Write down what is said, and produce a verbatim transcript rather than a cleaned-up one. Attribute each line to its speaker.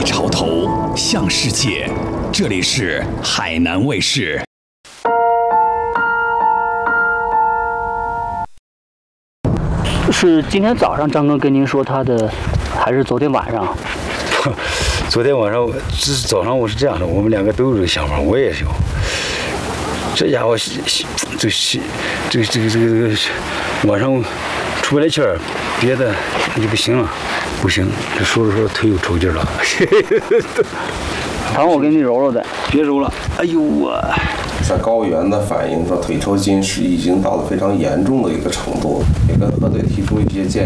Speaker 1: 潮头，向世界。这里是海南卫视。
Speaker 2: 是今天早上张哥跟您说他的，还是昨天晚上？
Speaker 3: 昨天晚上，这早上我是这样的，我们两个都有这个想法，我也有。这家伙，这这这个这个这个这个晚上出不来气儿，别的那就不行了，不行，这说着说着腿又抽筋了。
Speaker 2: 疼，我给你揉揉的，
Speaker 3: 别揉了，哎呦我。
Speaker 4: 像高委员的反映说，腿抽筋是已经到了非常严重的一个程度，也跟核队提出一些建